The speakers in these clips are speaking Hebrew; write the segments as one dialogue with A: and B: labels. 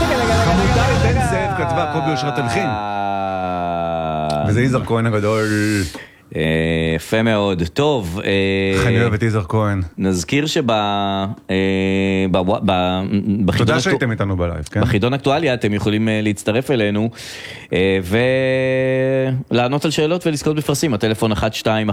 A: חמודה בן זאב כתבה פה ביושרת הלחין. וזה יזהר כהן הגדול.
B: יפה מאוד. טוב,
A: אני אוהב את יזהר כהן.
B: נזכיר
A: תודה שהייתם איתנו בלייב, כן?
B: בחידון אקטואליה אתם יכולים להצטרף אלינו ולענות על שאלות ולזכות בפרסים. הטלפון 1212-90-90-90.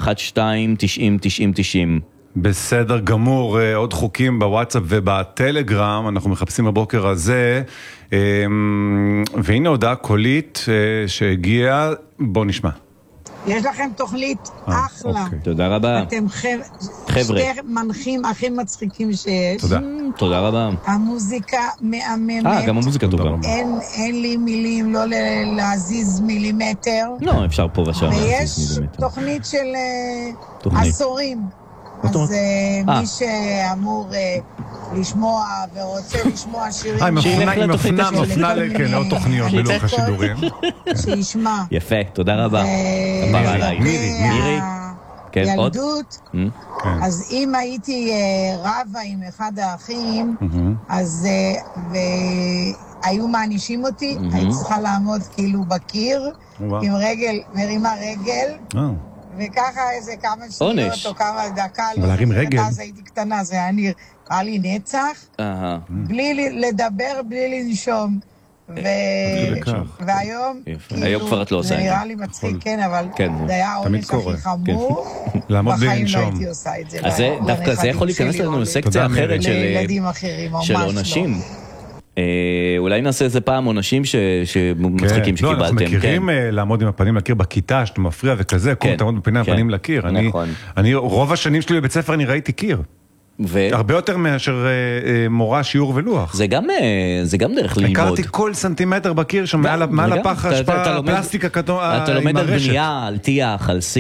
A: בסדר גמור, עוד חוקים בוואטסאפ ובטלגרם, אנחנו מחפשים בבוקר הזה, והנה הודעה קולית שהגיעה, בוא נשמע.
C: יש לכם תוכנית אחלה.
B: תודה רבה.
C: אתם שתי מנחים הכי מצחיקים שיש.
B: תודה רבה.
C: המוזיקה מהממת.
B: גם המוזיקה טובה.
C: אין לי מילים, לא להזיז מילימטר.
B: לא, אפשר פה ושם.
C: ויש תוכנית של עשורים. אז מי שאמור לשמוע ורוצה לשמוע שירים,
A: היא מפנה לעוד תוכניות בלוח השידורים.
C: שישמע.
B: יפה, תודה רבה.
A: מירי.
C: ילדות, אז אם הייתי רבה עם אחד האחים, אז והיו מענישים אותי, הייתי צריכה לעמוד כאילו בקיר, עם רגל, מרימה רגל, וככה איזה כמה שניות או כמה דקה,
A: להרים רגל.
C: אז הייתי קטנה, זה היה לי נצח, בלי לדבר, בלי לנשום. והיום,
B: היום כבר את לא עושה.
C: זה נראה לי מצחיק, כן, אבל זה היה העונש הכי חמור. בחיים לא הייתי עושה את זה.
B: אז דווקא זה יכול להיכנס לנו לסקציה אחרת של עונשים. אולי נעשה איזה פעם עונשים שמצחיקים שקיבלתם.
A: לא, אנחנו מכירים לעמוד עם הפנים לקיר בכיתה, שאתה מפריע וכזה, קום תעמוד בפנים לקיר. רוב השנים שלי בבית ספר אני ראיתי קיר. הרבה יותר מאשר מורה, שיעור ולוח.
B: זה גם דרך ללמוד.
A: הכרתי כל סנטימטר בקיר שמעל הפח השפעה, פלסטיקה כתוב,
B: אתה לומד על בנייה, על טיח, על